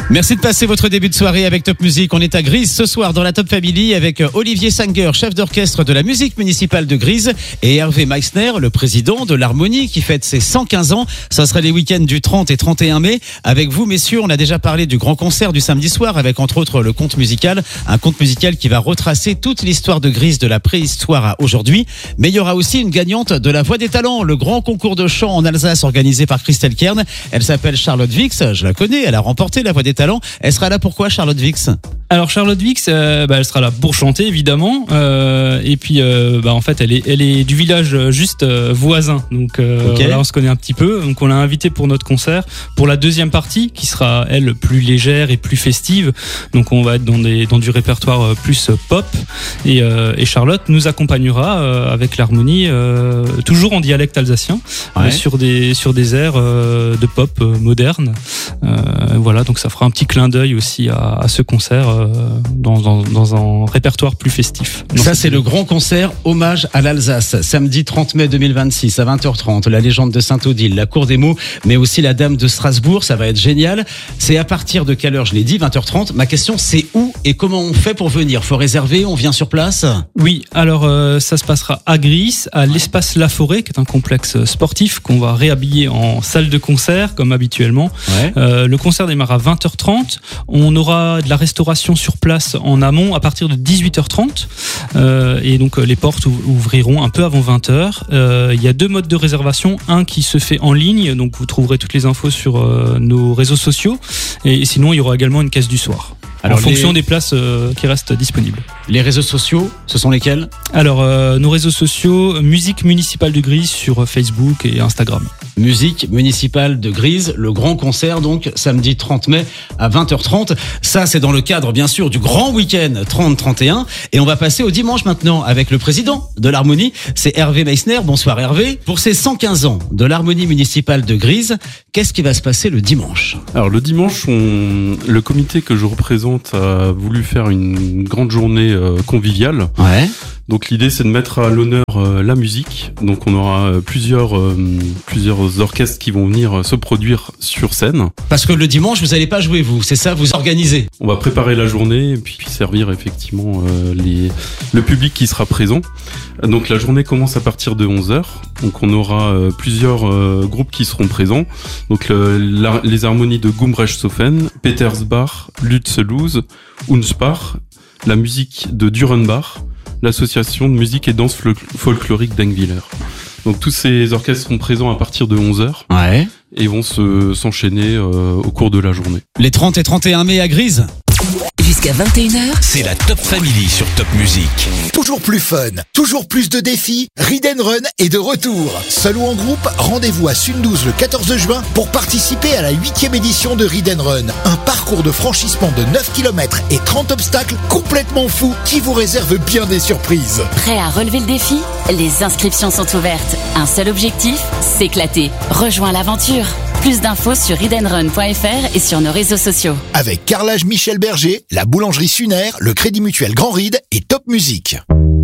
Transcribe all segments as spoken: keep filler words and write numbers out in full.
Merci de passer votre début de soirée avec Top Music. On est à Grise ce soir dans la Top Family avec Olivier Sanger, chef d'orchestre de la musique municipale de Grise, et Hervé Meissner, le président de l'Harmonie qui fête ses cent quinze ans. Ça sera les week-ends du trente et trente et un mai. Avec vous, messieurs, on a déjà parlé du grand concert du samedi soir avec entre autres le conte musical. Un conte musical qui va retracer toute l'histoire de Grise de la préhistoire à aujourd'hui. Mais il y aura aussi une gagnante de la Voix des Talents, le grand concours de chant en Alsace organisé par Christelle Kern. Elle s'appelle Charlotte Vix. Je la connais. Elle a remporté la Voix des Talents. Elle sera là pourquoi, Charlotte Vix? Alors Charlotte Vix, euh, bah, elle sera là pour chanter évidemment, euh, et puis euh, bah, en fait elle est, elle est du village juste euh, voisin, donc euh, okay. Là on se connaît un petit peu, donc on l'a invitée pour notre concert, pour la deuxième partie qui sera elle plus légère et plus festive, donc on va être dans, des, dans du répertoire plus pop, et, euh, et Charlotte nous accompagnera euh, avec l'harmonie, euh, toujours en dialecte alsacien, ouais. euh, sur, des, sur des airs euh, de pop euh, moderne, euh, voilà, donc ça fera un petit clin d'œil aussi à, à ce concert. Dans, dans, dans un répertoire plus festif. Donc, ça c'est le grand concert hommage à l'Alsace, samedi trente mai deux mille vingt-six à vingt heures trente, la légende de Saint-Odile, la Cour des Mots, mais aussi la Dame de Strasbourg, ça va être génial. C'est à partir de quelle heure? Je l'ai dit, vingt heures trente. Ma question c'est où et comment on fait pour venir? Faut réserver, on vient sur place? Oui, alors euh, ça se passera à Grise, à l'espace La Forêt, qui est un complexe sportif qu'on va réhabiller en salle de concert comme habituellement. Ouais. Euh, le concert démarre à vingt heures trente, on aura de la restauration sur place en amont à partir de dix-huit heures trente, euh, et donc les portes ouvriront un peu avant vingt heures. Euh, il y a deux modes de réservation, un qui se fait en ligne, donc vous trouverez toutes les infos sur euh, nos réseaux sociaux, et, et sinon il y aura également une caisse du soir. Alors en fonction les... des places euh, qui restent disponibles. Les réseaux sociaux, ce sont lesquels? Alors, euh, nos réseaux sociaux, Musique Municipale de Grise sur Facebook et Instagram. Musique Municipale de Grise, le grand concert donc samedi trente mai à vingt heures trente. Ça, c'est dans le cadre, bien sûr, du grand week-end trente trente et un. Et on va passer au dimanche maintenant avec le président de l'Harmonie, c'est Hervé Meissner. Bonsoir Hervé. Pour ces cent quinze ans de l'Harmonie Municipale de Grise, qu'est-ce qui va se passer le dimanche? Alors, le dimanche, on... le comité que je représente a voulu faire une grande journée euh, conviviale. Ouais. Donc l'idée c'est de mettre à l'honneur euh, la musique. Donc on aura euh, plusieurs euh, plusieurs orchestres qui vont venir euh, se produire sur scène. Parce que le dimanche vous allez pas jouer vous, c'est ça, vous organisez? On va préparer la journée et puis, puis servir effectivement euh, les le public qui sera présent. Donc la journée commence à partir de onze heures. Donc on aura euh, plusieurs euh, groupes qui seront présents. Donc le, la, les harmonies de Gumbrecht-Sofen, Petersbach, Lutzeluz, Unspach, la musique de Durenbach, l'association de musique et danse folklorique d'Engwiller. Donc tous ces orchestres seront présents à partir de onze heures. Ouais. Et vont se, s'enchaîner euh, au cours de la journée. Les trente et trente et un mai à Grise. Jusqu'à vingt et une heures, c'est la Top Family sur Top Music. Toujours plus fun, toujours plus de défis, Ride and Run est de retour. Seul ou en groupe, rendez-vous à Sundouz le quatorze juin pour participer à la huitième édition de Ride and Run. Un parcours de franchissement de neuf kilomètres et trente obstacles complètement fous qui vous réserve bien des surprises. Prêt à relever le défi? Les inscriptions sont ouvertes. Un seul objectif, s'éclater. Rejoins l'aventure. Plus d'infos sur ride and run point f r et sur nos réseaux sociaux. Avec Carrelage Michel Berger, la boulangerie Suner, le Crédit Mutuel Grand Ride et Top Music.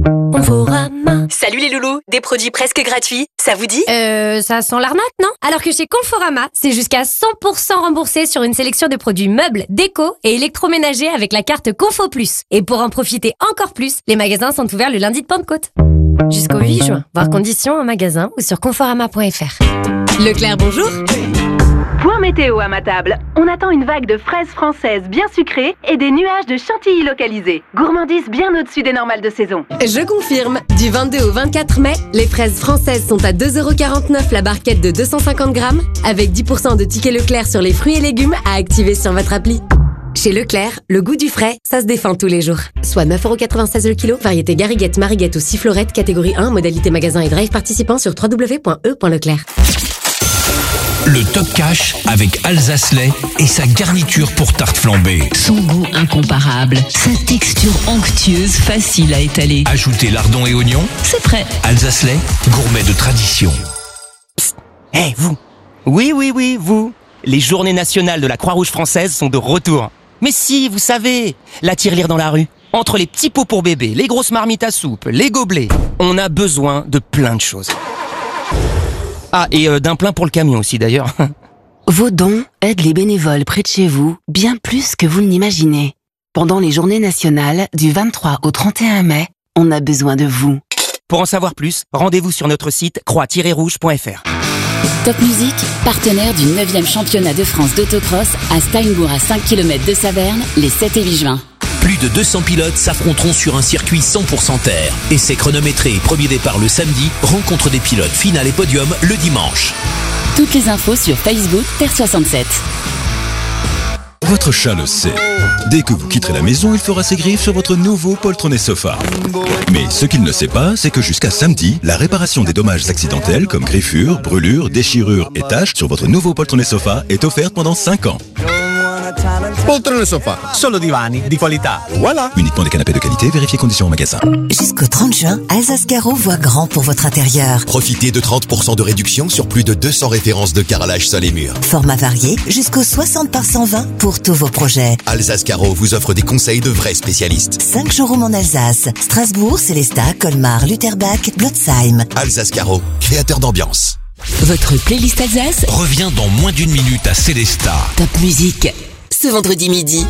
Conforama. Salut les loulous, des produits presque gratuits, ça vous dit? Euh, ça sent l'arnaque, non? Alors que chez Conforama, c'est jusqu'à cent pour cent remboursé sur une sélection de produits meubles, déco et électroménagers avec la carte Confo Plus. Et pour en profiter encore plus, les magasins sont ouverts le lundi de Pentecôte. Jusqu'au huit juin. Voir conditions en magasin ou sur conforama point f r. Leclerc, bonjour. Point météo à ma table. On attend une vague de fraises françaises bien sucrées et des nuages de chantilly localisés. Gourmandise bien au-dessus des normales de saison. Je confirme. Du vingt-deux au vingt-quatre mai, les fraises françaises sont à deux euros quarante-neuf la barquette de deux cent cinquante grammes, avec dix pour cent de tickets Leclerc sur les fruits et légumes à activer sur votre appli. Chez Leclerc, le goût du frais, ça se défend tous les jours. Soit neuf euros quatre-vingt-seize le kilo, variété Gariguette, Mariguette ou Sifflorette, catégorie un, modalité magasin et drive participant sur w w w point e point leclerc. Le Top Cash avec Alsace Lait et sa garniture pour tarte flambée. Son goût incomparable, sa texture onctueuse, facile à étaler. Ajoutez lardons et oignons, c'est prêt. Alsace Lait, gourmet de tradition. Psst, hé hey, vous. Oui, oui, oui, vous. Les journées nationales de la Croix-Rouge française sont de retour. Mais si, vous savez, la tirelire dans la rue. Entre les petits pots pour bébé, les grosses marmites à soupe, les gobelets, on a besoin de plein de choses. Ah, et euh, d'un plein pour le camion aussi d'ailleurs. Vos dons aident les bénévoles près de chez vous bien plus que vous ne l'imaginez. Pendant les journées nationales du vingt-trois au trente et un mai, on a besoin de vous. Pour en savoir plus, rendez-vous sur notre site croix tiret rouge point f r. Top Music, partenaire du neuvième championnat de France d'autocross à Steinbourg à cinq kilomètres de Saverne, les sept et huit juin. Plus de deux cents pilotes s'affronteront sur un circuit cent pour cent terre. Essai chronométré et premier départ le samedi, rencontre des pilotes, finale et podium le dimanche. Toutes les infos sur Facebook Terre soixante-sept. Votre chat le sait. Dès que vous quitterez la maison, il fera ses griffes sur votre nouveau poltronné sofa. Mais ce qu'il ne sait pas, c'est que jusqu'à samedi, la réparation des dommages accidentels comme griffures, brûlures, déchirures et taches sur votre nouveau poltronné sofa est offerte pendant cinq ans. Poltrone sofa, solo divani di qualità. Voilà. Uniquement des canapés de qualité, vérifiez conditions au magasin. Jusqu'au trente juin, Alsace Carreau voit grand pour votre intérieur. Profitez de trente pour cent de réduction sur plus de deux cents références de carrelage sol et mur. Format varié, jusqu'au soixante par cent vingt pour tous vos projets. Alsace Carreau vous offre des conseils de vrais spécialistes. cinq showrooms en Alsace. Strasbourg, Célestat, Colmar, Lutterbach, Blotzheim. Alsace Carreau, créateur d'ambiance. Votre playlist Alsace revient dans moins d'une minute à Célestat. Top Music. Ce vendredi midi.